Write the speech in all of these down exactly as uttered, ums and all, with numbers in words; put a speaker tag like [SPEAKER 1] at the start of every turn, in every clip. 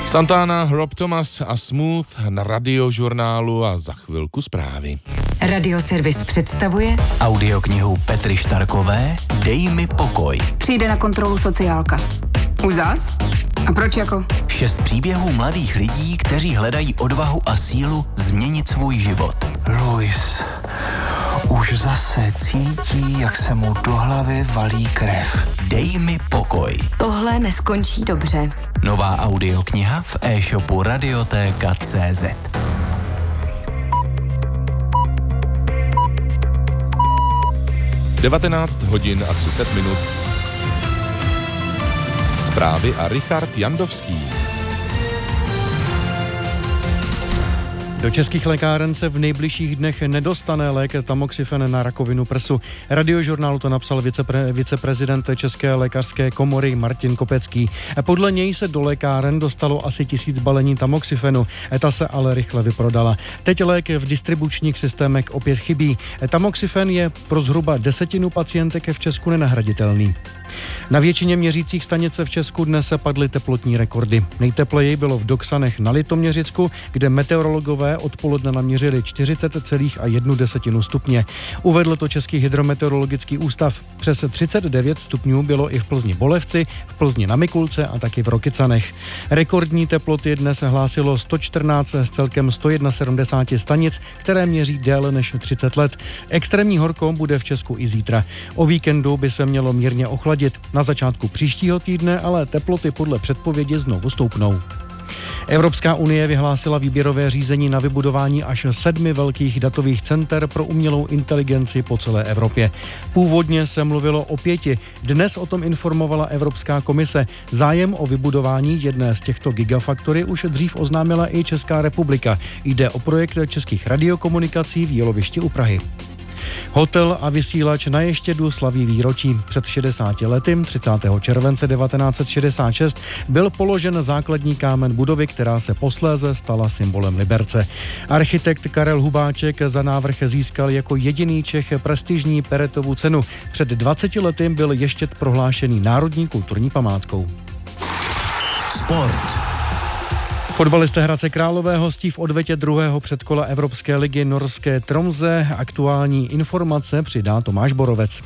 [SPEAKER 1] Santana, Rob Thomas a Smooth na Radiožurnálu a za chvilku zprávy.
[SPEAKER 2] Radioservis představuje
[SPEAKER 3] audioknihu Petry Štarkové Dej mi pokoj.
[SPEAKER 4] Přijde na kontrolu sociálka. Už zas? A proč jako?
[SPEAKER 3] Šest příběhů mladých lidí, kteří hledají odvahu a sílu změnit svůj život.
[SPEAKER 5] Luis už zase cítí, jak se mu do hlavy valí krev.
[SPEAKER 3] Dej mi pokoj.
[SPEAKER 2] Tohle neskončí dobře.
[SPEAKER 3] Nová audiokniha v e-shopu radiotéka tečka cé zet.
[SPEAKER 1] devatenáct hodin a třicet minut. Zprávy a Richard Jandovský.
[SPEAKER 6] Do českých lékáren se v nejbližších dnech nedostane lék tamoxifen na rakovinu prsu. Radiožurnálu to napsal vicepre, viceprezident České lékařské komory Martin Kopecký. Podle něj se do lékáren dostalo asi tisíc balení tamoxifenu. Ta se ale rychle vyprodala. Teď lék v distribučních systémech opět chybí. Tamoxifen je pro zhruba desetinu pacientek v Česku nenahraditelný. Na většině měřících stanice v Česku dnes se padly teplotní rekordy. Nejtepleji bylo v Doksanech na Litoměřicku, kde meteorologové odpoledne naměřili čtyřicet celá jedna desetina stupně. Uvedl to Český hydrometeorologický ústav. Přes třicet devět stupňů bylo i v Plzni Bolevci, v Plzni na Mikulce a taky v Rokycanech. Rekordní teploty dnes hlásilo sto čtrnáct z celkem sto sedmdesát jedna stanic, které měří déle než třicet let. Extrémní horko bude v Česku i zítra. O víkendu by se mělo mírně ochladit. Na začátku příštího týdne ale teploty podle předpovědi znovu stoupnou. Evropská unie vyhlásila výběrové řízení na vybudování až sedmi velkých datových center pro umělou inteligenci po celé Evropě. Původně se mluvilo o pěti, dnes o tom informovala Evropská komise. Zájem o vybudování jedné z těchto gigafactory už dřív oznámila i Česká republika. Jde o projekt českých radiokomunikací v Jílovišti u Prahy. Hotel a vysílač na Ještědu slaví výročí. Před šedesáti lety, třicátého července devatenáct set šedesát šest, byl položen základní kámen budovy, která se posléze stala symbolem Liberce. Architekt Karel Hubáček za návrh získal jako jediný Čech prestižní Peretovu cenu. Před dvaceti lety byl Ještěd prohlášený národní kulturní památkou.
[SPEAKER 3] Sport.
[SPEAKER 6] Fotbalisté Hradce Králové hostí v odvetě druhého předkola Evropské ligy norské Tromsø. Aktuální informace přidá Tomáš Borovec.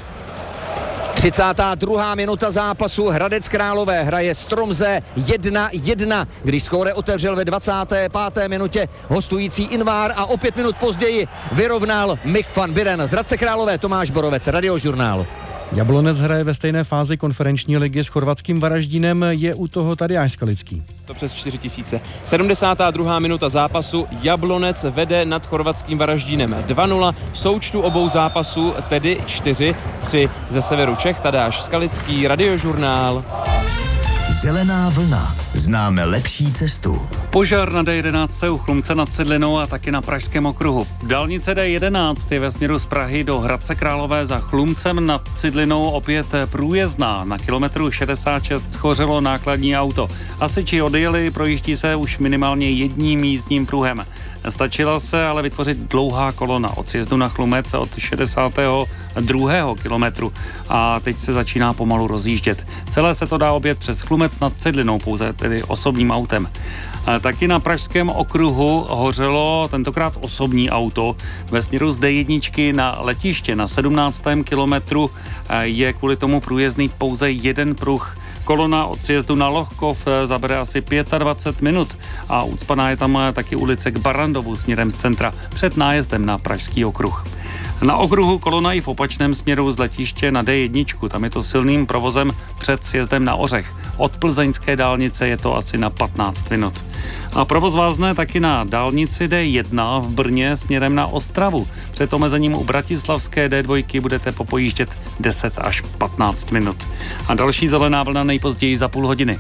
[SPEAKER 7] třicátá druhá minuta zápasu. Hradec Králové hraje s Tromsø jedna jedna, když skóre otevřel ve dvacáté páté minutě hostující Invár a o pět minut později vyrovnal Mick van Buren. Z Hradce Králové Tomáš Borovec, Radiožurnál.
[SPEAKER 6] Jablonec hraje ve stejné fázi konferenční ligy s chorvatským Varaždínem, je u toho Tadeáš Skalický.
[SPEAKER 8] To přes čtyři tisíce. sedmdesátá druhá minuta zápasu. Jablonec vede nad chorvatským Varaždínem dva nula. V součtu obou zápasů tedy čtyři tři ze severu Čech. Tadeáš Skalický, Radiožurnál.
[SPEAKER 3] Zelená vlna. Známe lepší cestu.
[SPEAKER 9] Požár na D jedenáct u Chlumce nad Cidlinou a taky na Pražském okruhu. Dálnice D jedenáct je ve směru z Prahy do Hradce Králové za Chlumcem nad Cidlinou opět průjezdná. Na kilometru šedesát šest schořelo nákladní auto. Hasiči odjeli, projíždí se už minimálně jedním jízdním pruhem. Stačila se ale vytvořit dlouhá kolona od sjezdu na Chlumec od šedesátého druhého kilometru a teď se začíná pomalu rozjíždět. Celé se to dá objet přes Chlumec nad Cidlinou, pouze tedy osobním autem. A taky na Pražském okruhu hořelo tentokrát osobní auto. Ve směru z D jedna na letiště na sedmnáctém kilometru je kvůli tomu průjezdný pouze jeden pruh. Kolona od sjezdu na Lohkov zabere asi dvacet pět minut a ucpaná je tam taky ulice k Barandovu směrem z centra před nájezdem na Pražský okruh. Na okruhu kolona i v opačném směru z letiště na D jedna, tam je to silným provozem před sjezdem na Ořech. Od plzeňské dálnice je to asi na patnáct minut. A provoz vázne taky na dálnici D jedna v Brně směrem na Ostravu. Před omezením u bratislavské D dva budete popojíždět deset až patnáct minut. A další zelená vlna nejpozději za půl hodiny.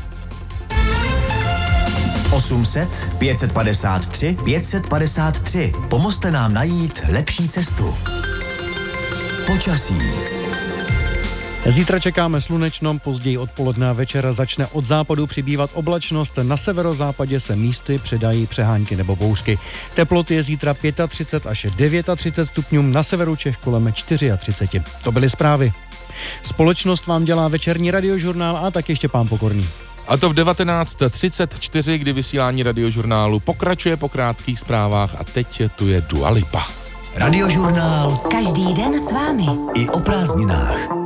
[SPEAKER 3] osm set pět set padesát tři pět set padesát tři. Pomozte nám najít lepší cestu. Počasí.
[SPEAKER 6] Zítra čekáme slunečno, později odpoledne a večer začne od západu přibývat oblačnost, na severozápadě se místy přidají přehánky nebo bouřky. Teploty je zítra třicet pět až třicet devět stupňů, na severu Čech kolem třicet čtyři. To byly zprávy. Společnost vám dělá večerní Radiožurnál a tak ještě pán Pokorný.
[SPEAKER 1] A to v devatenáct třicet čtyři, kdy vysílání Radiožurnálu pokračuje po krátkých zprávách a teď tu je Dua Lipa.
[SPEAKER 3] Radiožurnál.
[SPEAKER 2] Každý den s vámi.
[SPEAKER 3] I o prázdninách.